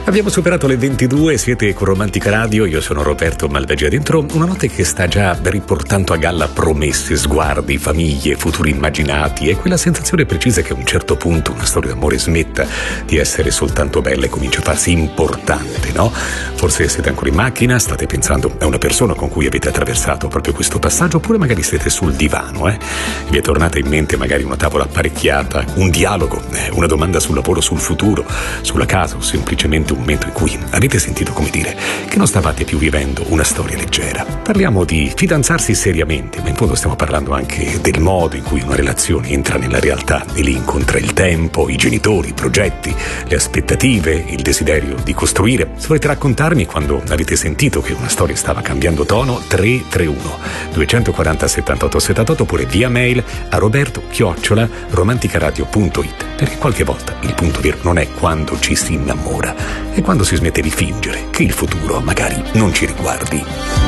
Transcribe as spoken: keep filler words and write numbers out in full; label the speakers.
Speaker 1: Abbiamo superato le ventidue, siete con Romantica Radio, io sono Roberto Malvagia. Dentro una notte che sta già riportando a galla promesse, sguardi, famiglie, futuri immaginati e quella sensazione precisa che a un certo punto una storia d'amore smetta di essere soltanto bella e comincia a farsi importante, no? Forse siete ancora in macchina, state pensando a una persona con cui avete attraversato proprio questo passaggio, oppure magari siete sul divano, eh? Vi è tornata in mente magari una tavola apparecchiata, un dialogo, una domanda sul lavoro, sul futuro, sulla casa o semplicemente un momento in cui avete sentito, come dire, che non stavate più vivendo una storia leggera. Parliamo di fidanzarsi seriamente, ma in fondo stiamo parlando anche del modo in cui una relazione entra nella realtà e lì incontra il tempo, i genitori, i progetti, le aspettative, il desiderio di costruire. Se volete raccontarmi quando avete sentito che una storia stava cambiando tono, tre tre uno due quattro zero settantotto settantotto oppure via mail a roberto chiocciola romanticaradio punto it, perché qualche volta il punto vero non è quando ci si innamora, è quando si smette di fingere che il futuro magari non ci riguardi.